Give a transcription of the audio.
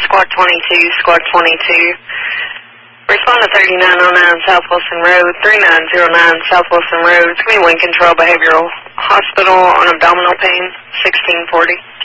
Squad 22, Squad 22. Respond to 3909 South Wilson Road, 3909 South Wilson Road. It's going to be wind control behavioral hospital on abdominal pain, 1640.